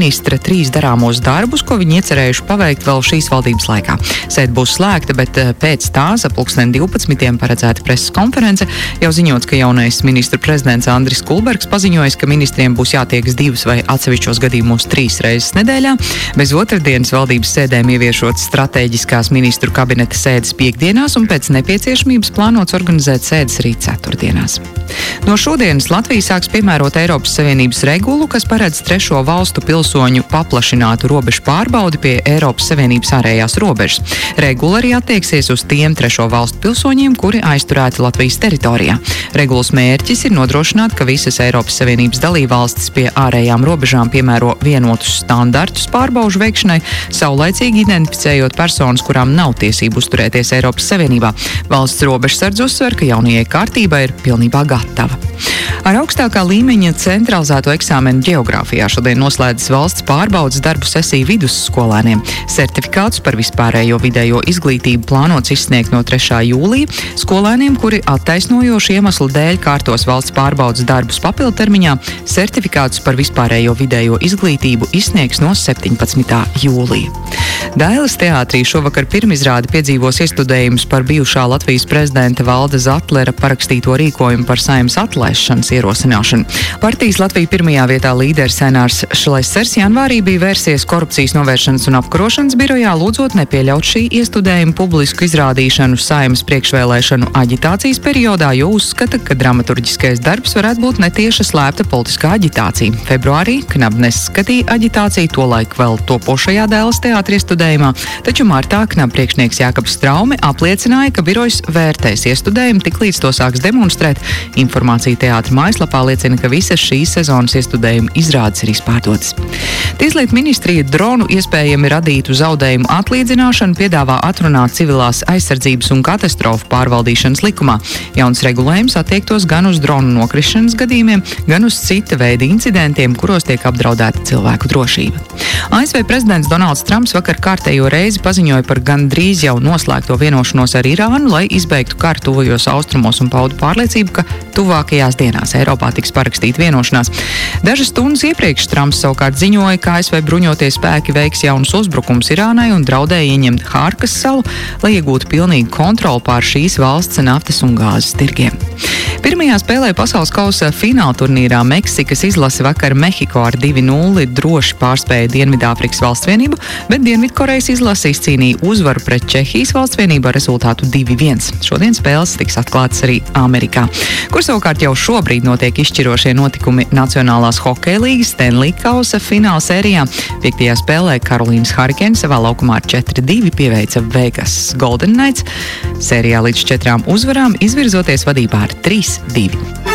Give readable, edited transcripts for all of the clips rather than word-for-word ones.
ministra 3 darāmos darbus, ko viņi iecerējuši paveikt vēl šīs valdības laikā. Sēde būs slēgta, bet pēc tās ap 12:00 paredzēta preses konference. Jau ziņots, ka jaunais ministru prezidents Andris Kulbergs paziņojis, ka ministriem būs jātiekas 2 vai atsevišķos gadījumos 3 reizes nedēļā. Bez otrdienas valdības sēdēm ieviešot stratēģiskās ministru kabineta sēdes piekdienās un pēc nepieciešamības plānots organizēt sēdes arī ceturtdienās. No šodienas Latvija sāks piemērot Eiropas Savienības regulu, kas paredz 3. valstu pilsoņu paplašinātu robežu pārbaudi pie Eiropas Savienības ārējās robežas. Regula arī attieksies uz tiem 3. valstu pilsoņiem, kuri aizturēti Latvijas teritorijā. Regulas mērķis ir nodrošināt, ka visas Eiropas Savienības dalībvalstis pie ārējām robežām piemēro vienotus standartus pārbaužu veikšanai, saulaicīgi identificējot personas, kurām nav tiesību uzturēties Eiropas Savienībā. Valsts robežsardze uzsver, ka jaunajai kārtībai ir pilnībā gatava. Ar augstākā līmeņa centralizēto eksāmenu ģeogrāfijā šodien noslēdzas valsts pārbaudas darbu sesiju vidusskolēniem. Certifikātus par vispārējo vidējo izglītību plānots izsniegt no 3. jūlija. Skolēniem, kuri attaisnojošu iemeslu dēļ kārtos valsts pārbaudas darbus papildtermiņā, certifikātus par vispārējo vidējo izglītību izsniegs no 17. jūlija. Dailes teātrī šovakar pirmizrādi piedzīvos iestudējumus par bijušā Latvijas prezidenta Valda Zatlera parakstīto rīkojumu par Saeimas atlaišanas ierosināšanu. Partijas Latvija pirmajā vietā līderis Ainārs Šlesers janvārī bija vērsies korupcijas novēršanas un apkarošanas birojā, lūdzot nepieļaut šī iestudējuma publisku izrādīšanu Saeimas priekšvēlēšanu aģitācijas periodā, jo uzskata, ka dramaturģiskais darbs varētu būt netieša slēpta politiskā aģitācija. Februārī Knaba neskatīja aģitāciju, tolaik vēl topošajā Dailes teātra iestudējumā, taču martā Knaba priekšnieks Jākabs Straume apliecināja, ka birojs vērtēs iestudējumu, tiklīdz to sāks demonstrēt. Informācija teātra mājaslapā liecina, ka visas šīs sezonas iestudējuma izrādes ir izpārdotas. Tieslietu ministrija dronu iespējami radītu zaudējumu atlīdzināšanu piedāvā atrunāt civilās aizsardzības un katastrofu pārvaldīšanas likumā. Jauns regulējums attiektos gan uz dronu nokrišanas gadījumiem, gan uz cita veida incidentiem, kuros tiek apdraudēta cilvēku drošība. ASV prezidents Donalds Trumps vakar kārtējo reizi paziņoja par gandrīz jau noslēgto vienošanos ar Irānu, lai izbeigtu karu tuvajos austrumos un paudu pārliecību, ka tuvākajās dienās Eiropā tiks parakstīta vienošanās. Dažas stundas iepriekš Trumps savukārt ziņoja, ka ASV bruņotie spēki veiks jaunus uzbrukums Irānai un draudēja ieņemt Hārkas salu, lai iegūtu pilnīgu kontroli pār šīs valsts naftas un gāzes tirgiem. Pirmajā spēlē pasaules kausa fināla turnīrā Meksikas izlase vakar Mehiko ar 2-0 droši pārspēja Dienvidāfrikas valstsvienību, bet Dienvidkorejas izlase izcīnīja uzvaru pret Čehijas valstsvienību ar rezultātu 2-1. Šodien spēles tiks atklātas arī Amerikā, kur savukārt jau šobrīd notiek izšķirošie notikumi Nacionālās hokeja līgas Stanley kausa fināla sērijā. 5. spēlē Karolīnas Hurricanes savā laukumā ar 4-2 pieveica Vegas Golden Knights. Sērijā līdz 4 uzvarām izvirzoties vadībā ar 3-2.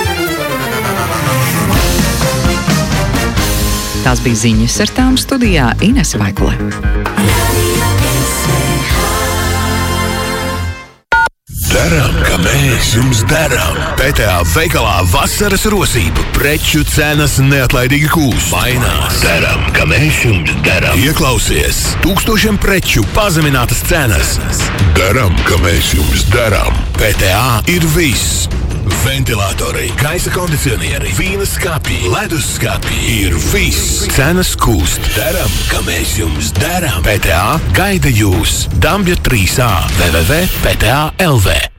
Tās bija ziņas, ar tām studijā Inese Vaikule. Darām, kā mēs jums darām. PTA veikalā vasaras rosība. Preču cenas neatlaidīgi kūst. Mainās. Darām, kā mēs jums darām. Ieklausies. Tūkstošiem preču pazeminātas cenas. Darām, kā mēs jums darām. PTA ir viss. Ventilatori, gaisa kondicionieri, vīna skapji, ledus skapji ir viss. Cenas kūst. Darām, kā mēs jums darām. PTA gaida jūs. Dambja 3A www.pta.lv